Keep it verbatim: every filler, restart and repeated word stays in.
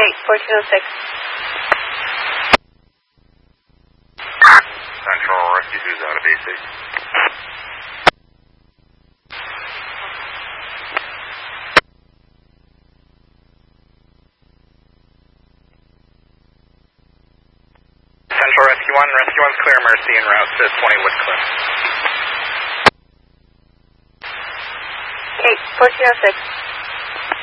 Kate, fourteen oh six. Central Rescue two's out of basic. Central Rescue one, Rescue one's clear, Mercy en route to twenty Woodcliff. Kate, fourteen oh six.